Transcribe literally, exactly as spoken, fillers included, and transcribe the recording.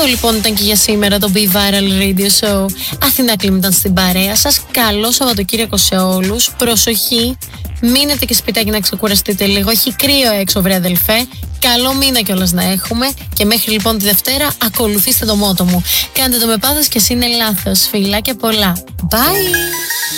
Αυτό λοιπόν ήταν και για σήμερα το Be Viral Radio Show. Αθηνά Κλίμ ήταν στην παρέα σας. Καλό Σαββατοκύριακο σε όλους. Προσοχή, μείνετε και σπιτάκι να ξεκουραστείτε λίγο. Έχει κρύο έξω, βρε αδελφέ. Καλό μήνα κιόλας να έχουμε. Και μέχρι λοιπόν τη Δευτέρα ακολουθήστε το μότο μου. Κάντε το με πάθος και εσύ είναι λάθος. Φιλάκια πολλά. Bye!